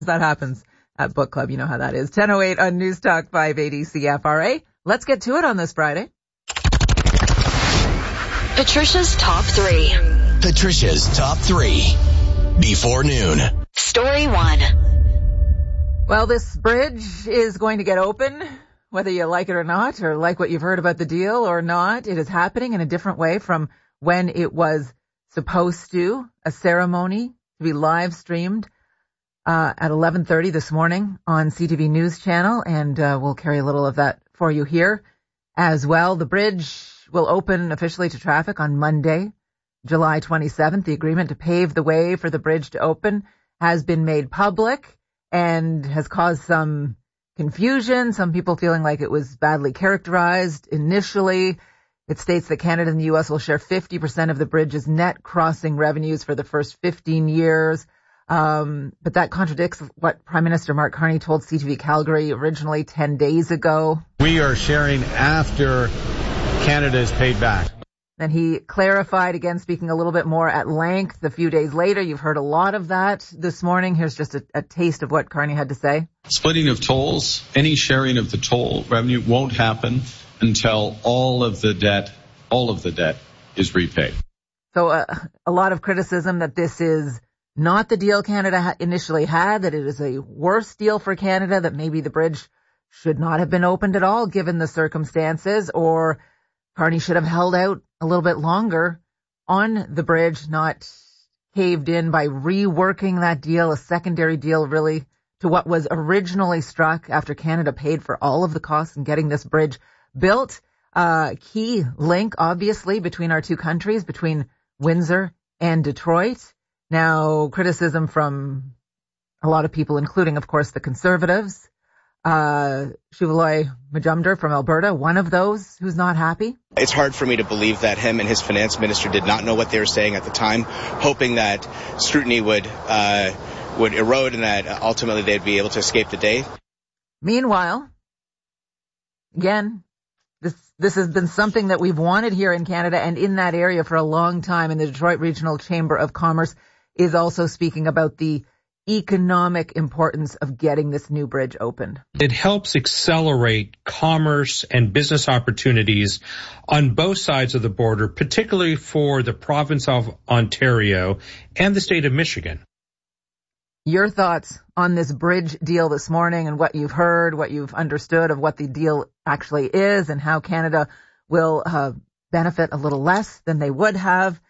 That happens at book club. You know how that is. 10:08 on News Talk 580 CFRA. Let's get to it on this Friday. Patricia's Top 3. Patricia's Top 3. Before noon. Story 1. Well, this bridge is going to get open, whether you like it or not, or like what you've heard about the deal or not. It is happening in a different way from when it was supposed to. A ceremony to be live streamed at 11:30 this morning on CTV News Channel, and we'll carry a little of that for you here as well. The bridge will open officially to traffic on Monday, July 27th. The agreement to pave the way for the bridge to open has been made public and has caused some confusion, some people feeling like it was badly characterized initially. It states that Canada and the U.S. will share 50% of the bridge's net crossing revenues for the first 15 years. But that contradicts what Prime Minister Mark Carney told CTV Calgary originally 10 days ago. We are sharing after Canada is paid back. Then he clarified, again, speaking a little bit more at length a few days later. You've heard a lot of that this morning. Here's just a taste of what Carney had to say. Splitting of tolls, any sharing of the toll revenue won't happen until all of the debt is repaid. So a lot of criticism that this is not the deal Canada initially had, that it is a worse deal for Canada, that maybe the bridge should not have been opened at all given the circumstances, or Carney should have held out a little bit longer on the bridge, not caved in by reworking that deal, a secondary deal really to what was originally struck after Canada paid for all of the costs in getting this bridge built. Key link, obviously, between our two countries, between Windsor and Detroit. Now, criticism from a lot of people, including, of course, the Conservatives. Shuvaloy Majumdar from Alberta, one of those who's not happy. It's hard for me to believe that him and his finance minister did not know what they were saying at the time, hoping that scrutiny would erode and that ultimately they'd be able to escape the day. Meanwhile, again, this has been something that we've wanted here in Canada and in that area for a long time, and the Detroit Regional Chamber of Commerce is also speaking about the economic importance of getting this new bridge opened. It helps accelerate commerce and business opportunities on both sides of the border, particularly for the province of Ontario and the state of Michigan. Your thoughts on this bridge deal this morning and what you've heard, what you've understood of what the deal actually is and how Canada will benefit a little less than they would have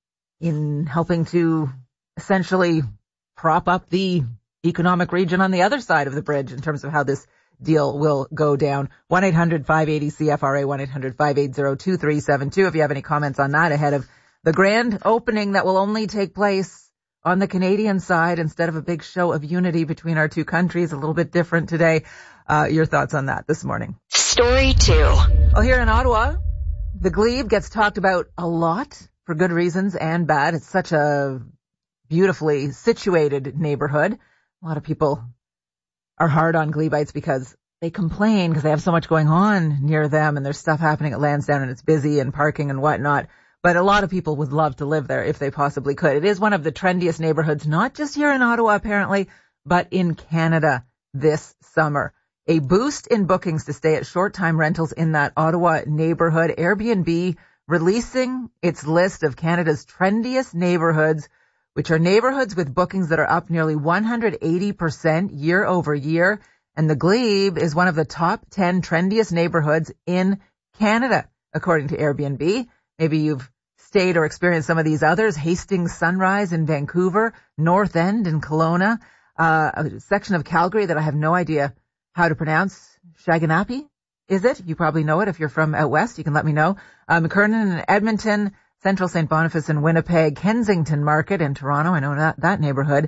in helping to essentially prop up the economic region on the other side of the bridge in terms of how this deal will go down. 1-800-580-CFRA, 1-800-580-2372. If you have any comments on that ahead of the grand opening that will only take place on the Canadian side instead of a big show of unity between our two countries, a little bit different today. Your thoughts on that this morning. Story 2. Well, here in Ottawa, the Glebe gets talked about a lot for good reasons and bad. It's such a beautifully situated neighborhood. A lot of people are hard on Glebites because they complain because they have so much going on near them and there's stuff happening at Lansdowne and it's busy and parking and whatnot. But a lot of people would love to live there if they possibly could. It is one of the trendiest neighborhoods, not just here in Ottawa apparently, but in Canada this summer. A boost in bookings to stay at short-time rentals in that Ottawa neighborhood. Airbnb releasing its list of Canada's trendiest neighborhoods, which are neighborhoods with bookings that are up nearly 180% year over year. And the Glebe is one of the top 10 trendiest neighborhoods in Canada, according to Airbnb. Maybe you've stayed or experienced some of these others. Hastings Sunrise in Vancouver, North End in Kelowna, a section of Calgary that I have no idea how to pronounce. Shaganapi, is it? You probably know it if you're from out west. You can let me know. McKernan in Edmonton, Central St. Boniface in Winnipeg, Kensington Market in Toronto. I know that neighborhood.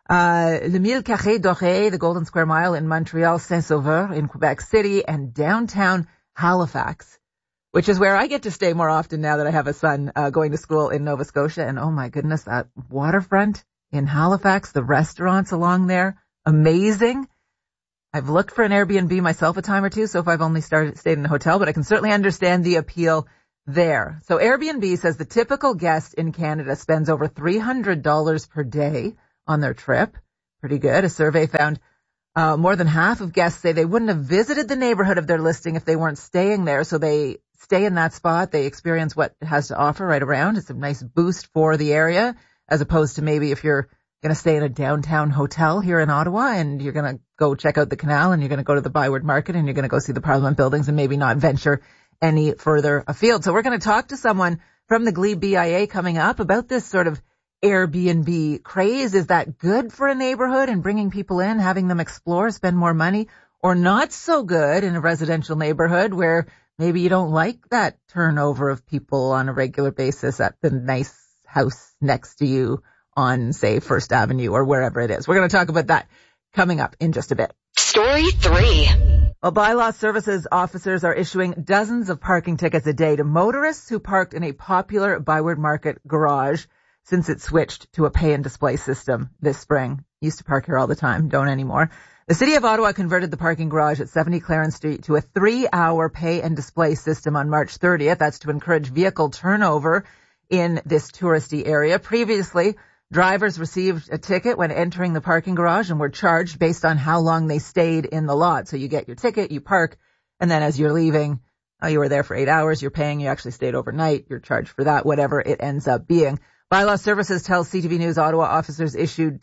Le Mille Carré Doré, the Golden Square Mile in Montreal, Saint-Sauveur in Quebec City, and downtown Halifax, which is where I get to stay more often now that I have a son going to school in Nova Scotia. And oh my goodness, that waterfront in Halifax, the restaurants along there, amazing. I've looked for an Airbnb myself a time or two, so if I've only stayed in a hotel, but I can certainly understand the appeal there. So Airbnb says the typical guest in Canada spends over $300 per day on their trip, pretty good. A survey found more than half of guests say they wouldn't have visited the neighborhood of their listing if they weren't staying there. So they stay in that spot. They experience what it has to offer right around. It's a nice boost for the area, as opposed to maybe if you're going to stay in a downtown hotel here in Ottawa and you're going to go check out the canal and you're going to go to the Byward Market and you're going to go see the Parliament buildings and maybe not venture any further afield. So we're going to talk to someone from the Glebe BIA coming up about this sort of Airbnb craze. Is that good for a neighborhood and bringing people in, having them explore, spend more money, or not so good in a residential neighborhood where maybe you don't like that turnover of people on a regular basis at the nice house next to you on, say, First Avenue or wherever it is? We're going to talk about that coming up in just a bit. Story 3. Well, bylaw services officers are issuing dozens of parking tickets a day to motorists who parked in a popular Byward Market garage since it switched to a pay and display system this spring. Used to park here all the time, don't anymore. The City of Ottawa converted the parking garage at 70 Clarence Street to a 3-hour pay and display system on March 30th. That's to encourage vehicle turnover in this touristy area. Previously, drivers received a ticket when entering the parking garage and were charged based on how long they stayed in the lot. So you get your ticket, you park, and then as you're leaving, you were there for 8 hours, you're paying, you actually stayed overnight, you're charged for that, whatever it ends up being. Bylaw Services tells CTV News Ottawa officers issued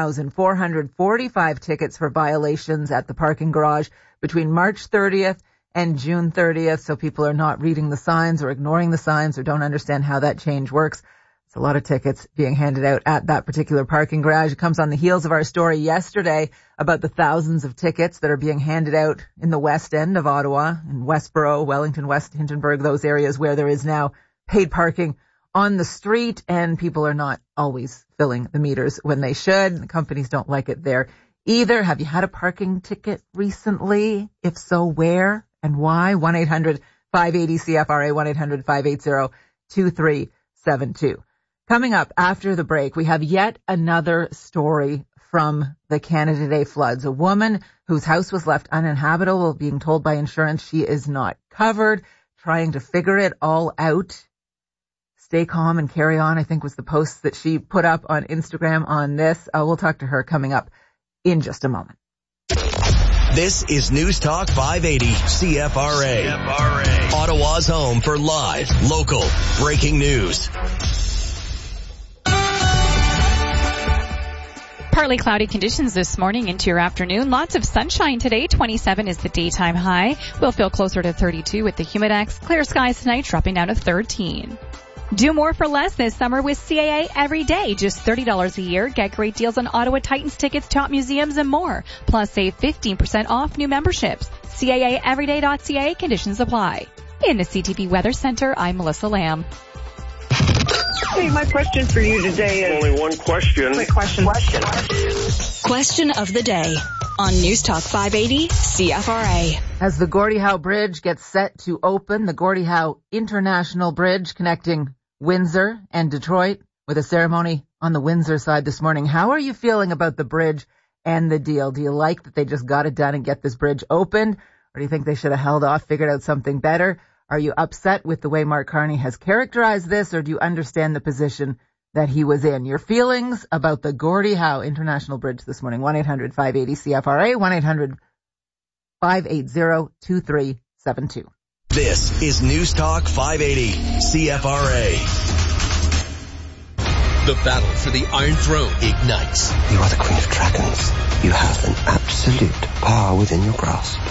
2,445 tickets for violations at the parking garage between March 30th and June 30th. So people are not reading the signs or ignoring the signs or don't understand how that change works. It's a lot of tickets being handed out at that particular parking garage. It comes on the heels of our story yesterday about the thousands of tickets that are being handed out in the west end of Ottawa, in Westboro, Wellington, West Hintonburg, those areas where there is now paid parking on the street, and people are not always filling the meters when they should. The companies don't like it there either. Have you had a parking ticket recently? If so, where and why? 1-800-580-CFRA, 1-800-580-2372. Coming up after the break, we have yet another story from the Canada Day floods. A woman whose house was left uninhabitable, being told by insurance she is not covered, trying to figure it all out. Stay calm and carry on, I think was the post that she put up on Instagram on this. We'll talk to her coming up in just a moment. This is News Talk 580 CFRA. Ottawa's home for live, local, breaking news. Partly cloudy conditions this morning into your afternoon. Lots of sunshine today. 27 is the daytime high. We'll feel closer to 32 with the humidex. Clear skies tonight, dropping down to 13. Do more for less this summer with CAA every day. Just $30 a year. Get great deals on Ottawa Titans tickets, top museums, and more. Plus, save 15% off new memberships. CAAeveryday.ca. Conditions apply. In the CTV Weather Center, I'm Melissa Lamb. Hey, my question for you today is... Only one question. Quick question. Question of the day on News Talk 580 CFRA. As the Gordie Howe Bridge gets set to open, the Gordie Howe International Bridge connecting Windsor and Detroit, with a ceremony on the Windsor side this morning. How are you feeling about the bridge and the deal? Do you like that they just got it done and get this bridge opened? Or do you think they should have held off, figured out something better? Are you upset with the way Mark Carney has characterized this, or do you understand the position that he was in? Your feelings about the Gordie Howe International Bridge this morning. 1-800-580-CFRA, 1-800-580-2372. This is News Talk 580 CFRA. The battle for the Iron Throne ignites. You are the Queen of Dragons. You have an absolute power within your grasp.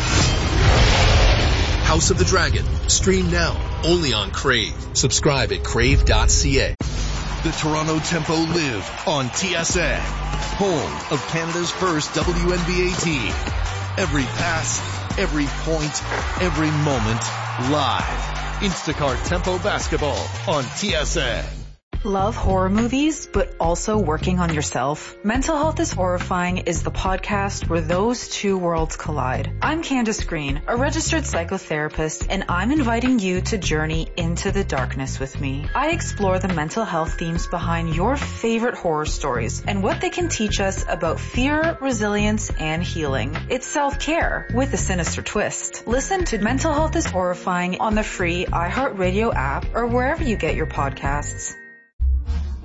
House of the Dragon. Stream now, only on Crave. Subscribe at crave.ca. The Toronto Tempo live on TSN, home of Canada's first WNBA team. Every pass, every point, every moment, live. Instacart Tempo Basketball on TSN. Love horror movies, but also working on yourself? Mental Health is Horrifying is the podcast where those two worlds collide. I'm Candace Green, a registered psychotherapist, and I'm inviting you to journey into the darkness with me. I explore the mental health themes behind your favorite horror stories and what they can teach us about fear, resilience, and healing. It's self-care with a sinister twist. Listen to Mental Health is Horrifying on the free iHeartRadio app or wherever you get your podcasts.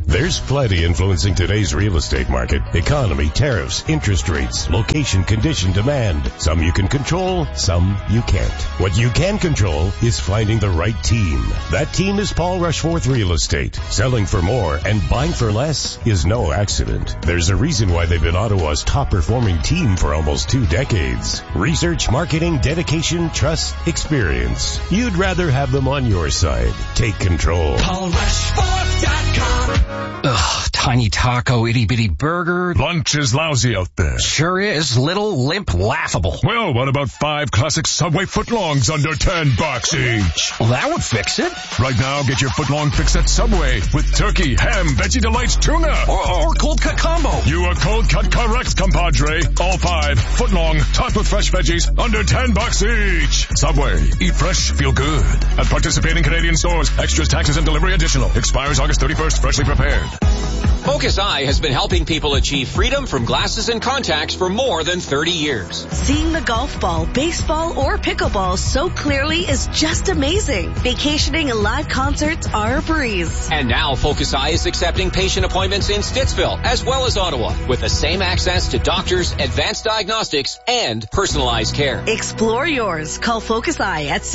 There's plenty influencing today's real estate market. Economy, tariffs, interest rates, location, condition, demand. Some you can control, some you can't. What you can control is finding the right team. That team is Paul Rushforth Real Estate. Selling for more and buying for less is no accident. There's a reason why they've been Ottawa's top performing team for almost 2 decades. Research, marketing, dedication, trust, experience. You'd rather have them on your side. Take control. PaulRushforth.com. Ugh, tiny taco, itty-bitty burger. Lunch is lousy out there. Sure is. Little, limp, laughable. Well, what about 5 classic Subway footlongs under $10 each? Well, that would fix it. Right now, get your footlong fix at Subway with turkey, ham, Veggie Delights, tuna. Or cold cut combo. You are cold cut correct, compadre. All 5 footlong, topped with fresh veggies, under $10 each. Subway. Eat fresh, feel good. At participating Canadian stores. Extras, taxes, and delivery additional. Expires August 31st. Freshly prepared. Focus Eye has been helping people achieve freedom from glasses and contacts for more than 30 years. Seeing the golf ball, baseball, or pickleball so clearly is just amazing. Vacationing and live concerts are a breeze. And now Focus Eye is accepting patient appointments in Stittsville as well as Ottawa with the same access to doctors, advanced diagnostics, and personalized care. Explore yours. Call Focus Eye at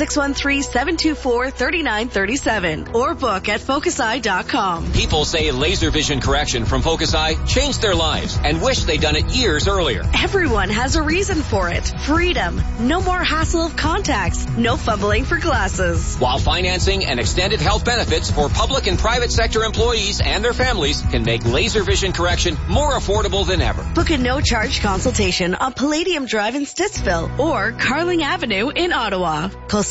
613-724-3937 or book at focuseye.com. People say laser vision correction from Focus Eye changed their lives and wish they'd done it years earlier. Everyone has a reason for it. Freedom. No more hassle of contacts. No fumbling for glasses. While financing and extended health benefits for public and private sector employees and their families can make laser vision correction more affordable than ever. Book a no-charge consultation on Palladium Drive in Stittsville or Carling Avenue in Ottawa. Call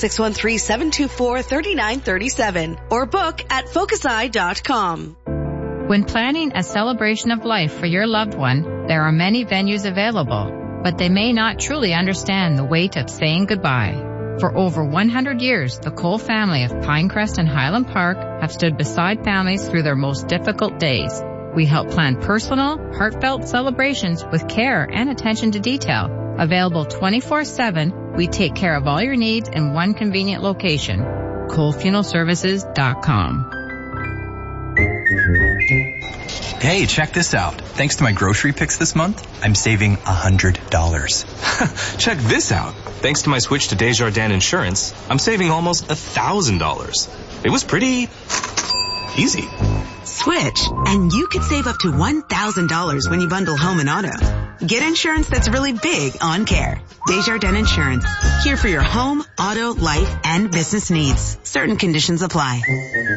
613-724-3937 or book at focuseye.com. When planning a celebration of life for your loved one, there are many venues available, but they may not truly understand the weight of saying goodbye. For over 100 years, the Cole family of Pinecrest and Highland Park have stood beside families through their most difficult days. We help plan personal, heartfelt celebrations with care and attention to detail. Available 24/7, we take care of all your needs in one convenient location. ColeFuneralServices.com. Hey, check this out. Thanks to my grocery picks this month, I'm saving $100. Check this out. Thanks to my switch to Desjardins Insurance, I'm saving almost $1,000. It was pretty easy. Switch, and you could save up to $1,000 when you bundle home and auto. Get insurance that's really big on care. Desjardins Insurance. Here for your home, auto, life, and business needs. Certain conditions apply.